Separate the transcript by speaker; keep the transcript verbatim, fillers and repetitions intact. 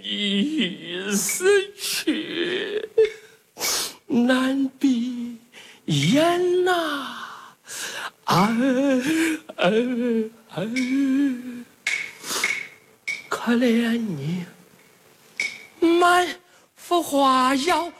Speaker 1: 已死去，难闭眼呐，儿儿儿，可怜你满腹花药。